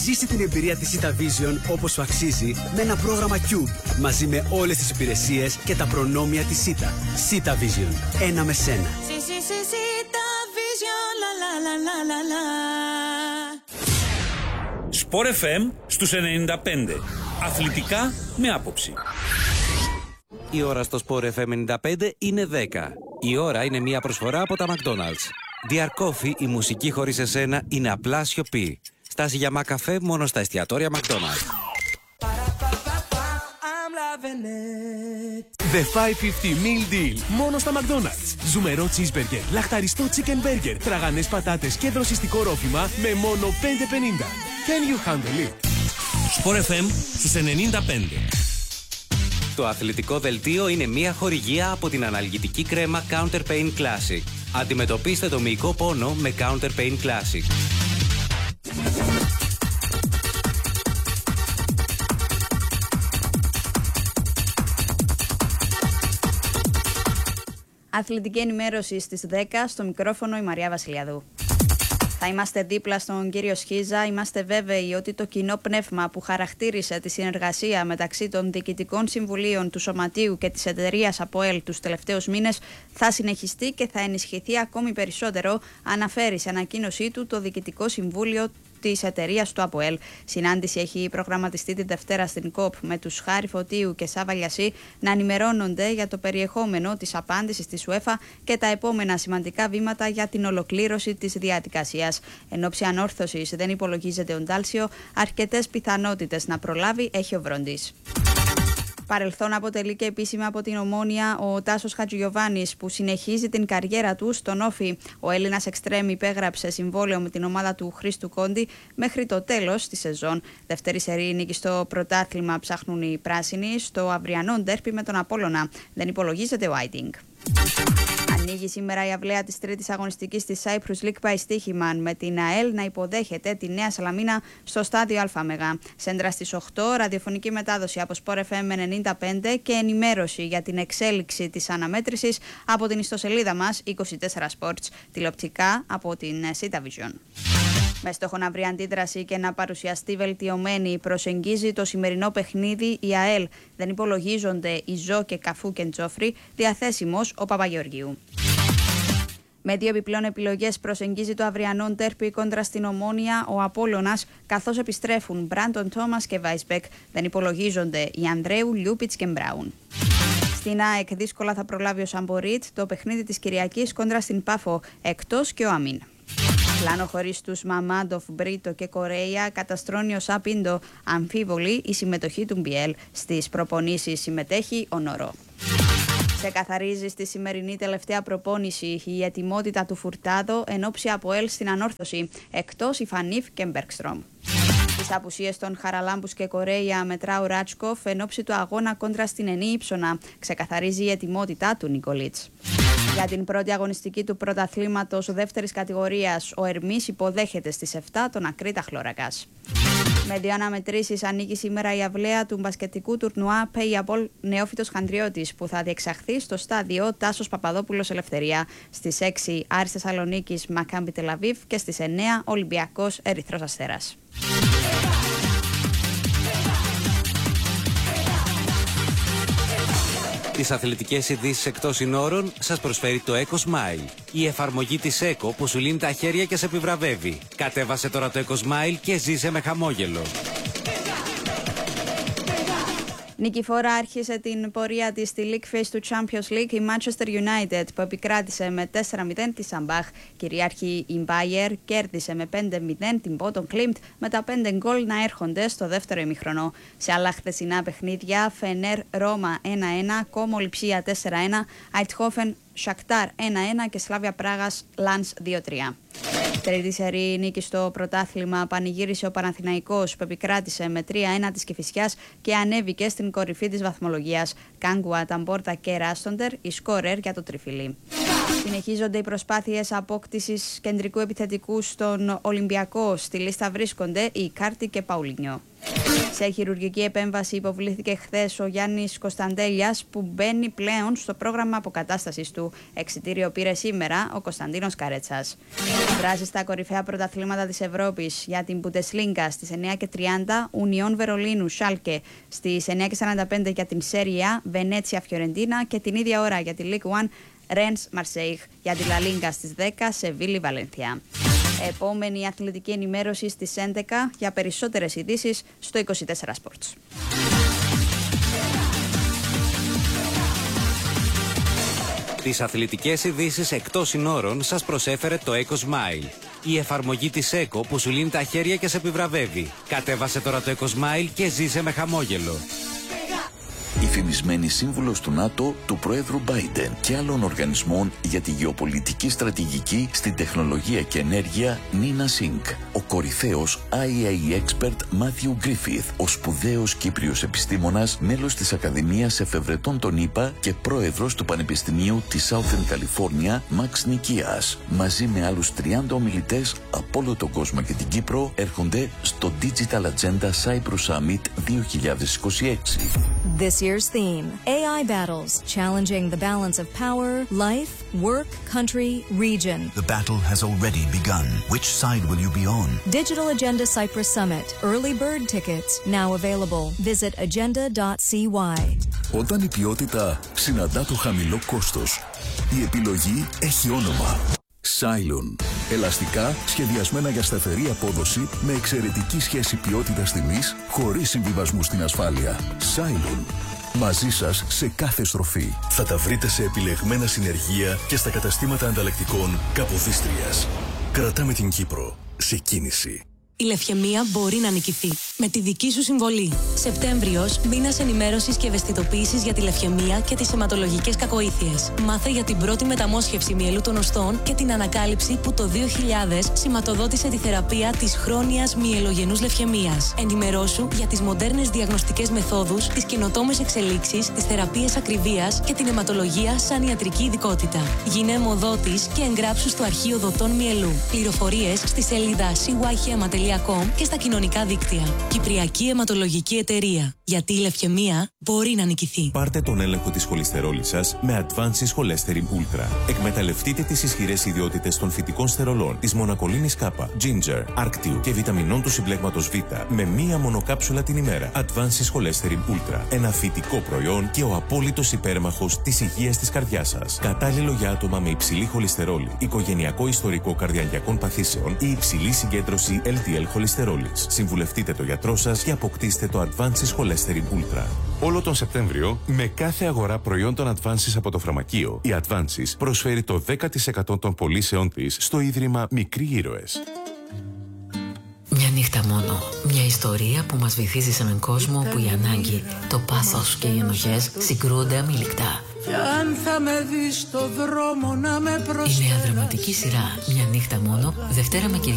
Ζήσε την εμπειρία της Cita Vision όπως σου αξίζει με ένα πρόγραμμα Cube μαζί με όλες τις υπηρεσίες και τα προνόμια της Cita. Cita Vision. Ένα με σένα. Cita Vision. Sport FM στους 95. Αθλητικά με άποψη. Η ώρα στο Sport FM 95 είναι 10. Η ώρα είναι μια προσφορά από τα McDonald's. Dear Coffee, η μουσική χωρίς εσένα είναι απλά σιωπή. Στάση για μακαφέ μόνο στα εστιατόρια McDonald's. The 550 Meal Deal. Μόνο στα McDonald's. Ζουμερό cheeseburger, λαχταριστό chicken burger, τραγανές πατάτες και δροσιστικό ρόφημα με μόνο 5,50. Can you handle it? Sport FM στους 95. Το αθλητικό δελτίο είναι μια χορηγία από την αναλγητική κρέμα Counter Pain Classic. Αντιμετωπίστε το μυϊκό πόνο με Counter Pain Classic. Αθλητική ενημέρωση στις 10, στο μικρόφωνο η Μαρία Βασιλιαδού. Θα είμαστε δίπλα στον κύριο Σχίζα. Είμαστε βέβαιοι ότι το κοινό πνεύμα που χαρακτήρισε τη συνεργασία μεταξύ των διοικητικών συμβουλίων του Σωματείου και της εταιρείας ΑΠΟΕΛ τους τελευταίους μήνες θα συνεχιστεί και θα ενισχυθεί ακόμη περισσότερο, αναφέρει σε ανακοίνωσή του το Διοικητικό Συμβούλιο της εταιρείας του ΑΠΟΕΛ. Συνάντηση έχει προγραμματιστεί τη Δευτέρα στην ΚΟΠ με τους Χάρη Φωτίου και Σάβα Λιασί να ενημερώνονται για το περιεχόμενο της απάντησης της UEFA και τα επόμενα σημαντικά βήματα για την ολοκλήρωση της διαδικασίας. Εν όψη ανόρθωσης δεν υπολογίζεται ο Ντάλσιο, αρκετές πιθανότητες να προλάβει έχει ο Βροντής. Παρελθόν αποτελεί και επίσημα από την Ομόνοια ο Τάσος Χατζηγιοβάνης που συνεχίζει την καριέρα του στον Όφι. Ο Έλληνας εξτρέμ υπέγραψε συμβόλαιο με την ομάδα του Χρήστου Κόντι μέχρι το τέλος της σεζόν. Δεύτερη σερί νίκη στο πρωτάθλημα ψάχνουν οι πράσινοι στο αυριανό ντέρπι με τον Απόλλωνα. Δεν υπολογίζεται ο Άιτινγκ. Ανοίγει σήμερα η αυλαία της τρίτης αγωνιστικής της Cyprus League by Στίχημαν με την ΑΕΛ να υποδέχεται τη Νέα Σαλαμίνα στο στάδιο ΑΜΕΓΑ. Σέντρα στις 8, ραδιοφωνική μετάδοση από Sport FM 95 και ενημέρωση για την εξέλιξη της αναμέτρησης από την ιστοσελίδα μας 24 Sports, τηλεοπτικά από την Cita Vision. Με στόχο να βρει αντίδραση και να παρουσιαστεί βελτιωμένη, προσεγγίζει το σημερινό παιχνίδι η ΑΕΛ. Δεν υπολογίζονται οι Ζω και Καφού και Τζόφρι, διαθέσιμος ο Παπαγεωργίου. Με δύο επιπλέον επιλογές προσεγγίζει το αυριανό ντέρπι κόντρα στην Ομόνοια ο Απόλλωνας, καθώς επιστρέφουν Μπράντον Τόμας και Βάισμπεκ. Δεν υπολογίζονται οι Ανδρέου, Λιούπιτς και Μπράουν. Στην ΑΕΚ δύσκολα θα προλάβει ο Σαμπορίτ το παιχνίδι της Κυριακής κόντρα στην Πάφο, εκτός και ο Αμίν. Πλάνο χωρίς τους Μαμάντοφ, Μπρίτο και Κορέια, καταστρώνει ο Σαπίντο. Αμφίβολη η συμμετοχή του Μπιέλ. Στις προπονήσεις συμμετέχει ο Νορό. Ξεκαθαρίζει στη σημερινή τελευταία προπόνηση η ετοιμότητα του Φουρτάδο εν όψη ΑΠΟΕΛ στην ανόρθωση, εκτός η Φανίφ και Μπέρκστρομ. Τις απουσίες των Χαραλάμπους και Κορέια μετρά ο Ράτσκοφ εν όψη του αγώνα κόντρα στην Ενή Ήψονα. Ξεκαθαρίζει η ετοιμότητά του Νικολίτς. Για την πρώτη αγωνιστική του πρωταθλήματος δεύτερης κατηγορίας, ο Ερμής υποδέχεται στις 7 τον Ακρίτα Χλωρακάς. Με δύο αναμετρήσεις ανοίγει σήμερα η αυλαία του μπασκετικού τουρνουά Payable Νεόφυτος Χαντριώτης που θα διεξαχθεί στο στάδιο Τάσος Παπαδόπουλος Ελευθερία. Στις 6 Άρης Θεσσαλονίκης Μακάμπι Τελαβίβ και στις 9 Ολυμπιακός Ερυθρός Αστέρας. Τις αθλητικές ειδήσεις εκτός συνόρων σας προσφέρει το Eco Smile. Η εφαρμογή της Eco που σου λύνει τα χέρια και σε επιβραβεύει. Κατέβασε τώρα το Eco Smile και ζήσε με χαμόγελο. Νικηφόρα άρχισε την πορεία της στη League Phase του Champions League η Manchester United που επικράτησε με 4-0 τη Σαμπάχ. Κυρίαρχη η Bayer κέρδισε με 5-0 την Bottom Klimt με τα 5 γκολ να έρχονται στο δεύτερο ημιχρονό. Σε άλλα χθεσινά παιχνίδια, Φενέρ Ρώμα 1-1, Κόμο Λιψία 4-1, Αιτχόφεν Σακτάρ 1-1 και Σλάβια Πράγας Λανς 2-3. Τρίτη σερί νίκη στο πρωτάθλημα πανηγύρισε ο Παναθηναϊκός που επικράτησε με 3-1 της Κηφισιάς και ανέβηκε στην κορυφή της βαθμολογίας. Κάγκουα, Ταμπόρτα και Ράστοντερ, η σκόρερ για το τριφυλί. Συνεχίζονται οι προσπάθειες απόκτησης κεντρικού επιθετικού στον Ολυμπιακό. Στη λίστα βρίσκονται οι Κάρτη και Παουλίνιο. Σε χειρουργική επέμβαση υποβλήθηκε χθες ο Γιάννης Κωνσταντέλιας, που μπαίνει πλέον στο πρόγραμμα αποκατάστασης του. Εξιτήριο πήρε σήμερα ο Κωνσταντίνος Καρέτσας. Δράσει στα κορυφαία πρωταθλήματα της Ευρώπης για την Bundesliga στις 9:30, Ουνιόν Βερολίνου Σάλκε στις 9:45 για την Σέρια, Βενέτσια Φιωρεντίνα και την ίδια ώρα για τη Ligue 1, Ρένς Μαρσέιγ, για τη Λα Λίγκα στις 10, Σεβίλη Βαλένθια. Επόμενη αθλητική ενημέρωση στις 11. Για περισσότερες ειδήσεις στο 24 Sports. Τις αθλητικές ειδήσεις εκτός συνόρων σας προσέφερε το Eco Smile. Η εφαρμογή της Eco που σου λύνει τα χέρια και σε επιβραβεύει. Κατέβασε τώρα το Eco Smile και ζήσε με χαμόγελο. Η φημισμένη σύμβουλος του ΝΑΤΟ, του Προέδρου Biden και άλλων οργανισμών για τη γεωπολιτική στρατηγική στην τεχνολογία και ενέργεια, Νίνα Σινκ. Ο κορυφαίος IAEA expert Μάθιου Γκρίφιθ, ο σπουδαίος Κύπριος επιστήμονας, μέλος της Ακαδημίας Εφευρετών των ΗΠΑ και πρόεδρος του Πανεπιστημίου της Southern California, Μαξ Νικίας. Μαζί με άλλους 30 ομιλητές από όλο τον κόσμο και την Κύπρο, έρχονται στο Digital Agenda Cyprus Summit 2026. This year's theme, AI battles, challenging the balance of power, life, work, country, region. The battle has already begun. Which side will you be on? Digital Agenda Cyprus Summit. Early bird tickets now available. Visit agenda.cy. Όταν η ποιότητα συναντά το χαμηλό κόστος, η επιλογή έχει όνομα. Cylon. Ελαστικά, σχεδιασμένα για σταθερή απόδοση, με εξαιρετική σχέση ποιότητας-τιμής, χωρίς συμβιβασμού στην ασφάλεια. Cylon. Μαζί σας σε κάθε στροφή. Θα τα βρείτε σε επιλεγμένα συνεργεία και στα καταστήματα ανταλλακτικών Καποδίστριας. Κρατάμε την Κύπρο σε κίνηση. Η λευχαιμία μπορεί να νικηθεί με τη δική σου συμβολή. Σεπτέμβριος, μήνας ενημέρωσης και ευαισθητοποίησης για τη λευχαιμία και τις αιματολογικές κακοήθειες. Μάθε για την πρώτη μεταμόσχευση μυελού των οστών και την ανακάλυψη που το 2000 σηματοδότησε τη θεραπεία της χρόνιας μυελογενούς λευχαιμίας. Ενημερώσου για τις μοντέρνες διαγνωστικές μεθόδους, τις καινοτόμες εξελίξεις, τις θεραπείες ακριβίας και την αιματολογία σαν ιατρική ειδικότητα. Γίνε αιμοδότης και εγγράψου στο αρχείο δοτών μυελού. Πληροφορίες στη σελίδα cyhema.com και στα κοινωνικά δίκτυα. Κυπριακή Αιματολογική Εταιρεία. Γιατί η λευχαιμία μπορεί να νικηθεί. Πάρτε τον έλεγχο της χολυστερόλης σας με Advances Cholesterol Ultra. Εκμεταλλευτείτε τις ισχυρές ιδιότητες των φυτικών στερολών, της μονακολίνης K, Ginger, Arctiu και βιταμινών του συμπλέγματος Β με μία μονοκάψουλα την ημέρα. Advances Cholesterol Ultra. Ένα φυτικό προϊόν και ο απόλυτος υπέρμαχος της υγείας της καρδιάς σας. Κατάλληλο για άτομα με υψηλή χολυστερόλη, οικογενειακό ιστορικό καρδιαγγειακών παθήσεων ή υψηλή συγκέντρωση LDL χολυστερόλης. Συμβουλευτείτε το γιατρό σας και αποκτήστε το Advances Cholesterol Ultra. Όλο τον Σεπτέμβριο, με κάθε αγορά προϊόντων Advances από το φαρμακείο, η Advances προσφέρει το 10% των πωλήσεών της στο Ίδρυμα Μικροί Ήρωες. Μια νύχτα μόνο. Μια ιστορία που μας βυθίζει σε έναν κόσμο που η ανάγκη, το πάθος και οι ενοχές συγκρούονται αμήλικτα. Αν θα με δεις στο δρόμο να με η νέα δραματική σειρά «Μια νύχτα μόνο», Δευτέρα με